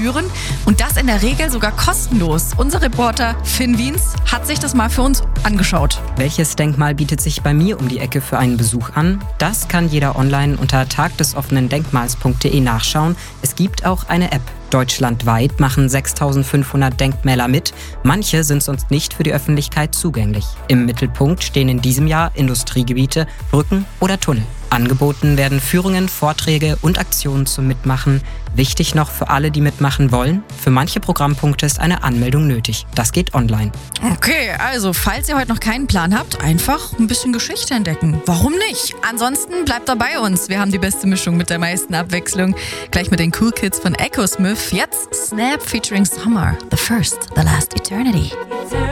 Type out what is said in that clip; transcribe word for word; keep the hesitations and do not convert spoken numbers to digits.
führen und das in der Regel sogar kostenlos. Unser Reporter Finn Wiens hat sich das mal für uns angeschaut. Welches Denkmal bietet sich bei mir um die Ecke für einen Besuch an? Das kann jeder online unter tagdesoffenendenkmals punkt de nachschauen. Es gibt auch eine App. Deutschlandweit machen sechstausendfünfhundert Denkmäler mit. Manche sind sonst nicht für die Öffentlichkeit zugänglich. Im Mittelpunkt stehen in diesem Jahr Industriegebiete, Brücken oder Tunnel. Angeboten werden Führungen, Vorträge und Aktionen zum Mitmachen. Wichtig noch für alle, die mitmachen wollen: Für manche Programmpunkte ist eine Anmeldung nötig. Das geht online. Okay, also falls ihr heute noch keinen Plan habt, einfach ein bisschen Geschichte entdecken. Warum nicht? Ansonsten bleibt da bei uns. Wir haben die beste Mischung mit der meisten Abwechslung. Gleich mit den Cool Kids von Echosmith. Jetzt Snap featuring Summer. The First, The Last Eternity.